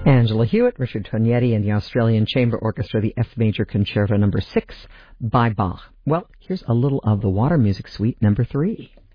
Angela Hewitt, Richard Tognetti, and the Australian Chamber Orchestra, the F Major Concerto No. 6 by Bach. Well, here's a little of the Water Music Suite No. 3.